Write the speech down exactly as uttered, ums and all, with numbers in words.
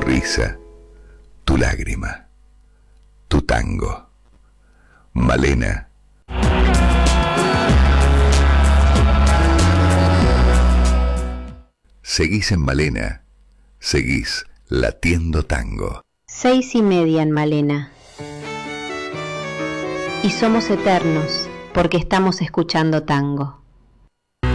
risa, tu lágrima, tu tango. Malena. Seguís en Malena, seguís latiendo tango. Seis y media en Malena. Y somos eternos porque estamos escuchando tango.